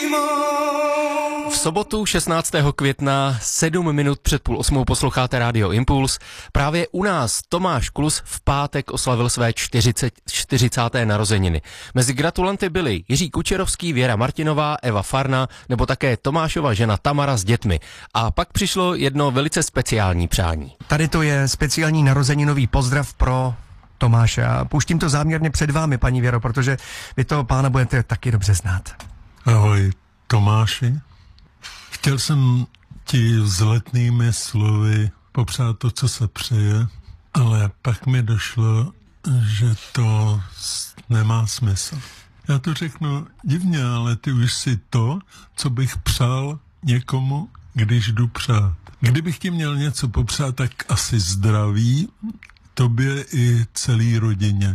V sobotu 16. května 7 minut před 7:30 posloucháte Rádio Impuls. Právě u nás Tomáš Klus v pátek oslavil své 40. narozeniny. Mezi gratulanty byli Jiří Kučerovský, Věra Martinová, Eva Farna nebo také Tomášova žena Tamara s dětmi. A pak přišlo jedno velice speciální přání. Tady to je speciální narozeninový pozdrav pro Tomáše a pouštím to záměrně před vámi, paní Věro, protože vy toho pána budete taky dobře znát. Ahoj, Tomáši. Chtěl jsem ti vzletnými slovy popřát to, co se přeje, ale pak mi došlo, že to nemá smysl. Já to řeknu divně, ale ty už si to, co bych přál někomu, když jdu přát. Kdybych ti měl něco popřát, tak asi zdraví, tobě i celý rodině.